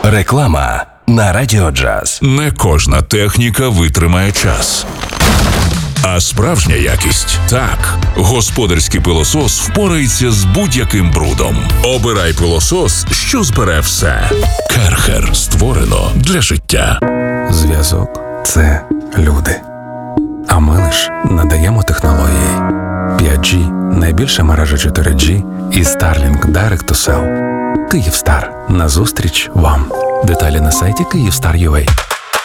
Реклама на Радіо Джаз. Не кожна техніка витримає час. А справжня якість – так. Господарський пилосос впорається з будь-яким брудом. Обирай пилосос, що збере все. Керхер. Створено для життя. Зв'язок – це люди. А ми лиш надаємо технології. 5G – найбільша мережа 4G і Starlink Direct to Cell. Київстар. Назустріч вам. Деталі на сайті Kyivstar.ua.